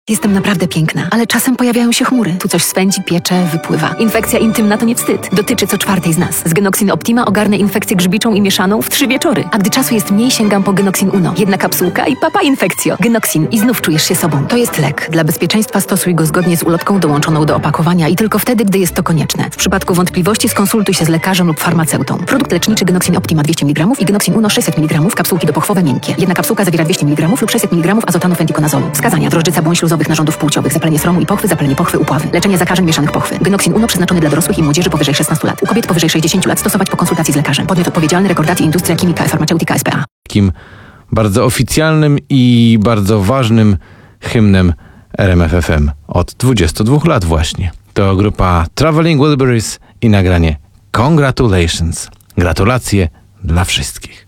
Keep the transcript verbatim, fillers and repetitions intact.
Jestem naprawdę piękna, ale czasem pojawiają się chmury. Tu coś swędzi, piecze, wypływa. Infekcja intymna to nie wstyd. Dotyczy co czwartej z nas. Z Genoxin Optima ogarnę infekcję grzybiczą i mieszaną w trzy wieczory. A gdy czasu jest mniej, sięgam po Genoxin Uno. Jedna kapsułka i papa infekcjo. Genoxin i znów czujesz się sobą. To jest lek. Dla bezpieczeństwa stosuj go zgodnie z ulotką dołączoną do opakowania i tylko wtedy, gdy jest to konieczne. W przypadku wątpliwości skonsultuj się z lekarzem lub farmaceutą. Produkt leczniczy Genoxin Optima dwieście miligramów i Genoxin Uno sześćset miligramów, kapsułki dopochwowe miękkie. Jedna kapsułka zawiera dwieście miligramów lub sześćset miligramów azotanu fentikonazolu. Wskazania: drożdżyca błąd śluzowych narządów płciowych, zapalenie sromu i pochwy, zapalenie pochwy, upławy. Leczenie zakażeń mieszanych pochwy. Genoxin Uno przeznaczony dla dorosłych i młodzieży powyżej szesnastu lat. U kobiet powyżej sześćdziesięciu lat stosować po konsultacji z lekarzem. Podmiot odpowiedzialny: Rekordacji Industria Chimica e Farmaceutica S P A. Takim bardzo oficjalnym i bardzo ważnym hymnem R M F F M od dwudziestu dwóch lat właśnie. To grupa Traveling Wilburys i nagranie Congratulations. Gratulacje dla wszystkich.